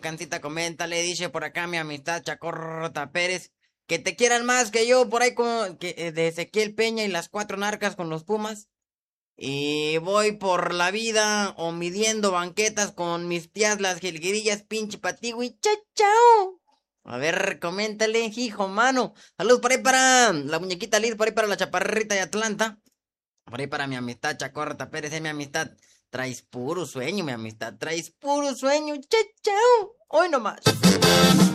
Cancita, coméntale, dice por acá mi amistad Chacorta Pérez, que te quieran más que yo por ahí con de Ezequiel Peña y las cuatro narcas con los Pumas. Y voy por la vida o midiendo banquetas con mis tías las jilguerillas, pinche patigui, chao, chao. A ver, coméntale, hijo, mano. Saludos por ahí para la muñequita Liz, por ahí para la chaparrita de Atlanta. Por ahí para mi amistad Chacorta Pérez, mi amistad. Traes puro sueño, mi amistad. Traes puro sueño, chao, chao. Hoy nomás.